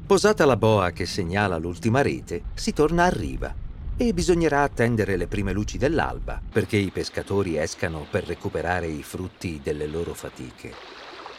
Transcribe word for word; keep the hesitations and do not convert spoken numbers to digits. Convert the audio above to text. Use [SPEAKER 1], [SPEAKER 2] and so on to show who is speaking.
[SPEAKER 1] Posata la boa che segnala l'ultima rete, si torna a riva e bisognerà attendere le prime luci dell'alba perché i pescatori escano per recuperare i frutti delle loro fatiche.